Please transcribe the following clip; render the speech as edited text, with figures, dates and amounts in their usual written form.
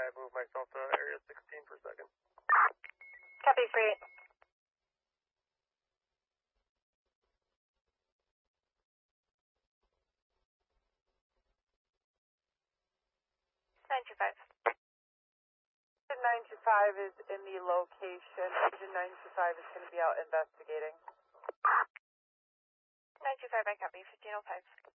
move myself to area 16 per second. Copy, free. Agent 925 is in the location. Agent 925 is going to be out investigating. 925, I copy, 1505.